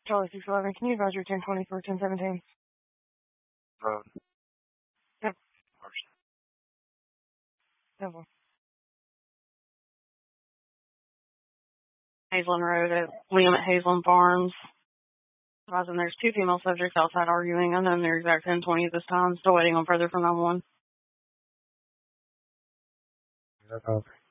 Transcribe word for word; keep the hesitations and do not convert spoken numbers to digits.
Charlie six eleven, can you advise your ten twenty for ten seventeen? Road. Yep. First. Double. Hazelland Road at Liam at Hazelland Farms. Advising there's two female subjects outside arguing. Unknown their exact ten twenty at this time. Still waiting on further from nine one one. Is that over?